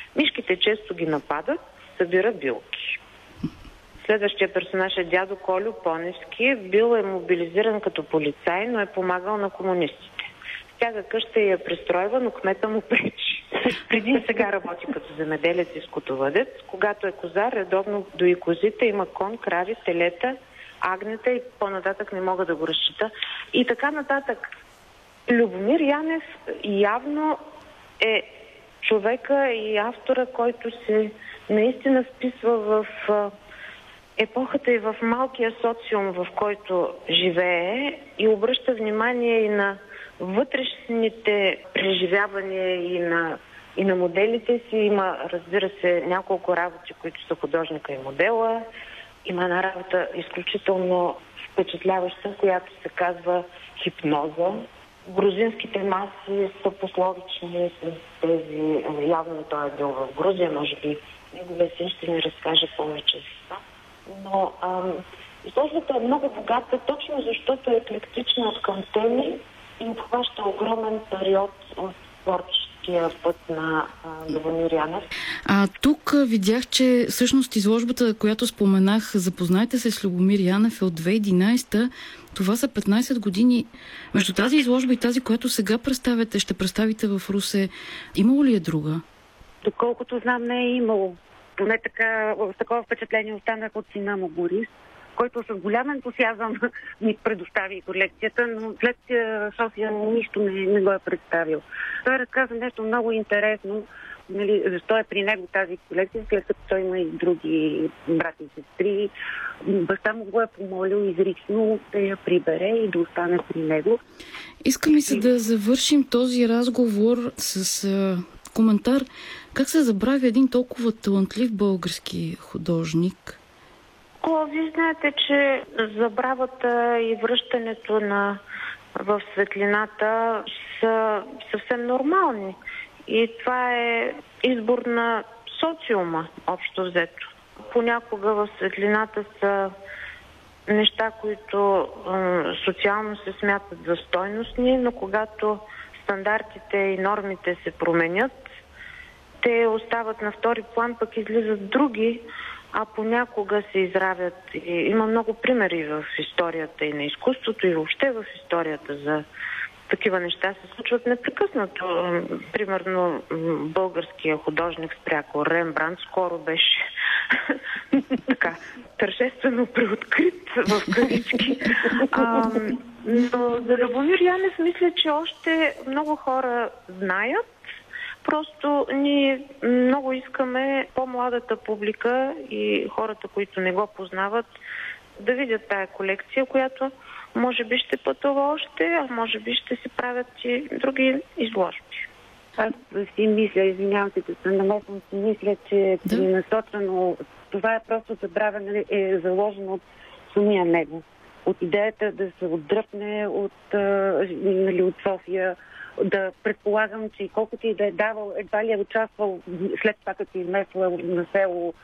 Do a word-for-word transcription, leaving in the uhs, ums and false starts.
Мишките често ги нападат, събира билки. Следващия персонаж е дядо Колю Поневски. Бил е мобилизиран като полицай, но е помагал на комунистите. Стяга къща и я пристройва, но кмета му пречи. Преди сега работи като земеделец и скотовъдец. Когато е козар, редовно дои козите, има кон, крави, телета, агнета и по-нататък не мога да го разчита. И така нататък. Любомир Янев явно е човека и автора, който се наистина вписва в епохата и в малкия социум, в който живее, и обръща внимание и на вътрешните преживявания и на, и на моделите си. Има, разбира се, няколко работи, които са художника и модела. Има една работа изключително впечатляваща, която се казва Хипноза. Грузинските маси са пословични с тези. Явно той е бил в Грузия, може би неговия син ще ни разкаже повече за това. Но ам, изложбата е много богата, точно защото е еклектична от към теми и обхваща огромен период от творческия път на Любомир Янев. А тук видях, че всъщност изложбата, която споменах, запознайте се с Любомир Янев, е от две хиляди и единадесета. Това са петнадесет години. Между тази изложба и тази, която сега представяте, ще представите в Русе, имало ли е друга? Доколкото знам, не е имало. Поне така, с такова впечатление останах от сина му Борис, който с голям ентусиазъм ми предостави колекцията, но след София нищо не, не го е представил. Той разказа нещо много интересно, нали, защо е при него тази колекция, след като той има и други брати и сестри. Баща му го е помолил изрично да я прибере и да остане при него. Искам и се да завършим този разговор с а, коментар. Как се забрави един толкова талантлив български художник? О, вие знаете, че забравата и връщането на в светлината са съвсем нормални. И това е избор на социума, общо взето. Понякога в светлината са неща, които е, социално се смятат за стойностни, но когато стандартите и нормите се променят, те остават на втори план, пък излизат други, а понякога се изравят. И има много примери в историята и на изкуството, и въобще в историята за такива неща се случват непрекъснато. Примерно българския художник спряко Рембрандт скоро беше така тържествено преоткрит в кавички. А, но за Любомир Янев мисля, че още много хора знаят. Просто ние много искаме по-младата публика и хората, които не го познават, да видят тая колекция, която може би ще пътува още, а може би ще се правят и други изложби. Аз си мисля, извинявам се, че съм намесвам, си мисля, че да. Насочено, това е просто забравяне, е заложено от самия него. От идеята да се отдръпне от, нали, от София, да предполагам, че колкото и да е давал, едва ли е участвал след това, като измесва на село